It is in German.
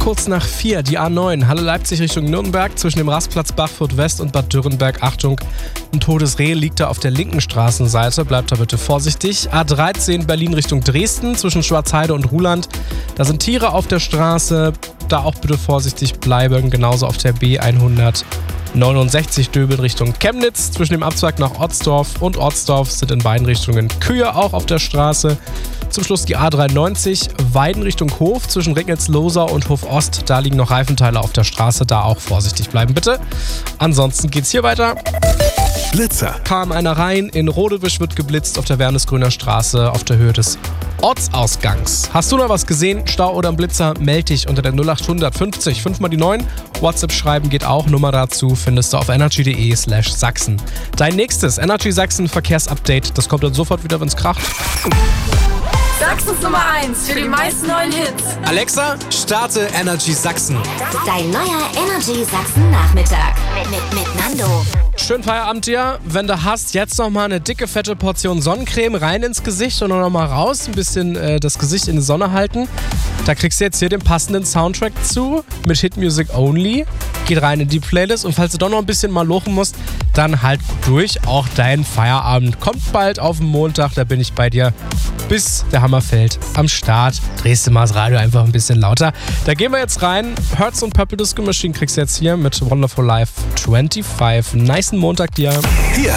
kurz nach 4, die A9, Halle Leipzig Richtung Nürnberg, zwischen dem Rastplatz Bachfurt West und Bad Dürrenberg. Achtung, ein totes Reh liegt da auf der linken Straßenseite, bleibt da bitte vorsichtig. A13 Berlin Richtung Dresden, zwischen Schwarzheide und Ruhland. Da sind Tiere auf der Straße, da auch bitte vorsichtig bleiben. Genauso auf der B169 Döbeln Richtung Chemnitz, zwischen dem Abzweig nach Otzdorf und Otzdorf sind in beiden Richtungen Kühe auch auf der Straße. Zum Schluss die A93, Weiden Richtung Hof, zwischen Regnitz-Losau und Hof Ost. Da liegen noch Reifenteile auf der Straße, da auch vorsichtig bleiben bitte. Ansonsten geht's hier weiter. Blitzer. Kam einer rein, in Rodewisch wird geblitzt auf der Wernesgrüner Straße auf der Höhe des Ortsausgangs. Hast du noch was gesehen? Stau oder ein Blitzer? Meld dich unter der 0800 50 5 mal die 9. WhatsApp schreiben geht auch. Nummer dazu findest du auf energy.de/Sachsen. Dein nächstes Energy Sachsen Verkehrsupdate. Das kommt dann sofort wieder, wenn's kracht. Sachsens Nummer 1 für die meisten neuen Hits. Alexa, starte Energy Sachsen. Dein neuer Energy Sachsen Nachmittag mit Nando. Schönen Feierabend dir. Wenn du hast, jetzt nochmal eine dicke, fette Portion Sonnencreme rein ins Gesicht und dann nochmal raus, ein bisschen das Gesicht in die Sonne halten. Da kriegst du jetzt hier den passenden Soundtrack zu mit Hit Music Only. Geht rein in die Playlist und falls du doch noch ein bisschen mal lochen musst, dann halt durch. Auch dein Feierabend kommt bald auf den Montag, da bin ich bei dir. Bis der Hammer fällt am Start. Drehst du mal das Radio einfach ein bisschen lauter. Da gehen wir jetzt rein. Hertz und Purple Disco Machine kriegst du jetzt hier mit Wonderful Life 25. Nicen Montag dir. Hier